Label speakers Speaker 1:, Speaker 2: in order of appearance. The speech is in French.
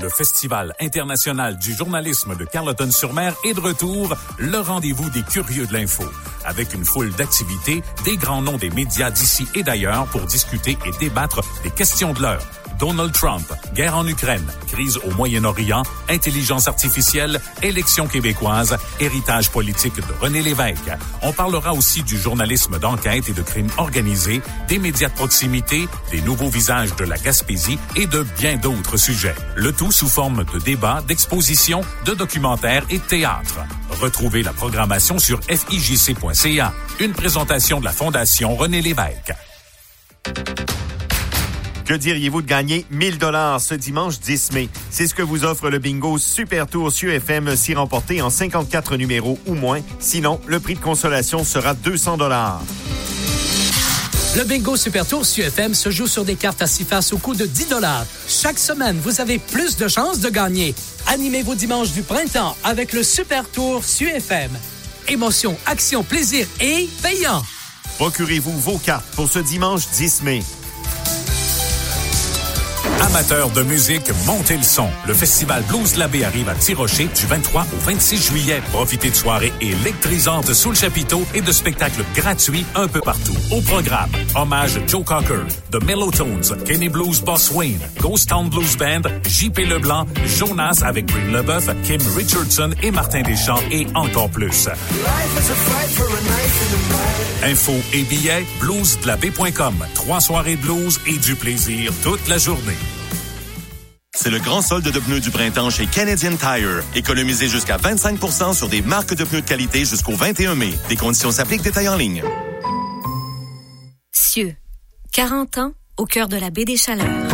Speaker 1: Le Festival international du journalisme de Carleton-sur-Mer est de retour, le rendez-vous des curieux de l'info. Avec une foule d'activités, des grands noms des médias d'ici et d'ailleurs pour discuter et débattre des questions de l'heure. Donald Trump, guerre en Ukraine, crise au Moyen-Orient, intelligence artificielle, élections québécoises, héritage politique de René Lévesque. On parlera aussi du journalisme d'enquête et de crimes organisés, des médias de proximité, des nouveaux visages de la Gaspésie et de bien d'autres sujets. Le tout sous forme de débats, d'expositions, de documentaires et de théâtre. Retrouvez la programmation sur fijc.ca. Une présentation de la Fondation René Lévesque.
Speaker 2: Que diriez-vous de gagner 1000 $ ce dimanche 10 mai? C'est ce que vous offre le bingo Super Tour sur FM si remporté en 54 numéros ou moins. Sinon, le prix de consolation sera 200 $.
Speaker 3: Le bingo Super Tour sur FM se joue sur des cartes à 6 faces au coût de 10 $. Chaque semaine, vous avez plus de chances de gagner. Animez vos dimanches du printemps avec le Super Tour sur FM. Émotion, action, plaisir et payant.
Speaker 2: Procurez-vous vos cartes pour ce dimanche 10 mai.
Speaker 1: Amateurs de musique, montez le son. Le festival Blues de la Baie arrive à Tirocher du 23 au 26 juillet. Profitez de soirées électrisantes sous le chapiteau et de spectacles gratuits un peu partout. Au programme, hommage Joe Cocker, The Mellotones, Kenny Blues Boss Wayne, Ghost Town Blues Band, J.P. Leblanc, Jonas avec Green Leboeuf, Kim Richardson et Martin Deschamps et encore plus. Infos et billets, bluesdelabaie.com. 3 soirées de blues et du plaisir toute la journée.
Speaker 4: C'est le grand solde de pneus du printemps chez Canadian Tire. Économisez jusqu'à 25% sur des marques de pneus de qualité jusqu'au 21 mai. Des conditions s'appliquent, détails en ligne.
Speaker 5: Cieux, 40 ans au cœur de la baie des Chaleurs.